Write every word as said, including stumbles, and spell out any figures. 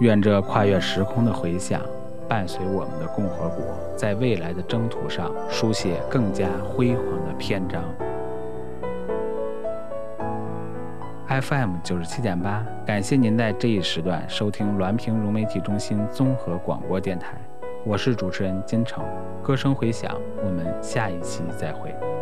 愿这跨越时空的回响，伴随我们的共和国在未来的征途上书写更加辉煌的篇章。F M 九十七点八，感谢您在这一时段收听滦平融媒体中心综合广播电台，我是主持人金城，歌声回响，我们下一期再会。